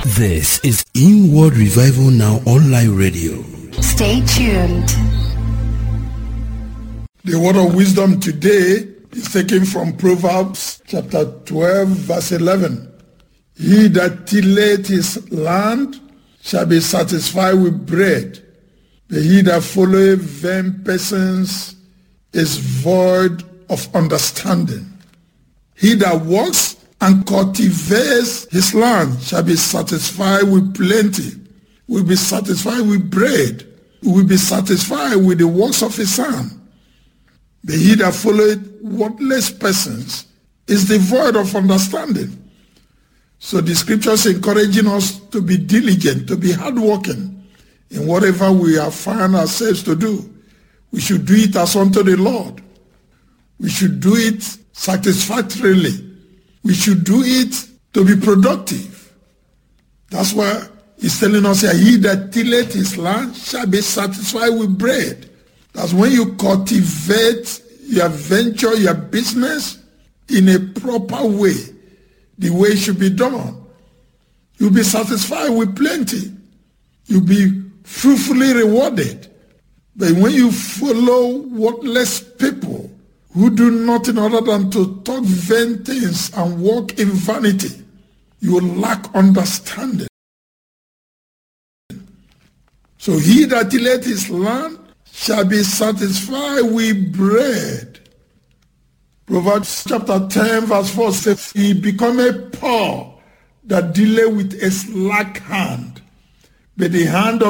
This is Inward Revival Now Online Radio. Stay tuned. The word of wisdom today is taken from Proverbs chapter 12, verse 11. He that tilleth his land shall be satisfied with bread, but he that followeth vain persons is void of understanding. He that works and cultivates his land shall be satisfied with plenty, will be satisfied with bread, will be satisfied with the works of his hand. But he that followeth worthless persons is devoid of understanding. So the scriptures encouraging us to be diligent, to be hardworking in whatever we have found ourselves to do. We should do it as unto the Lord. We should do it satisfactorily. We should do it to be productive. That's why he's telling us here, he that tilleth his land shall be satisfied with bread. That's when you cultivate your venture, your business in a proper way, the way it should be done. You'll be satisfied with plenty. You'll be fruitfully rewarded. But when you follow worthless people who do nothing other than to talk vain things and walk in vanity, you will lack understanding. So he that tilleth his land shall be satisfied with bread. Proverbs chapter 10 verse 4 says, he becometh poor that dealeth with a slack hand, but the hand of